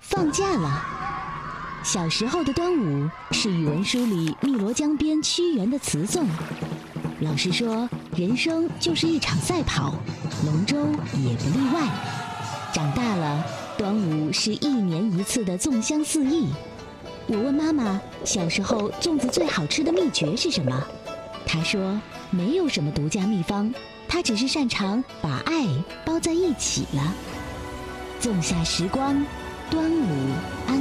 放假了。小时候的端午是语文书里汨罗江边屈原的词颂。老师说，人生就是一场赛跑，龙舟也不例外。长大了，端午是1年1次的粽香四溢。我问妈妈，小时候粽子最好吃的秘诀是什么？她说，没有什么独家秘方，她只是擅长把爱包在一起了。仲夏时光，端午安。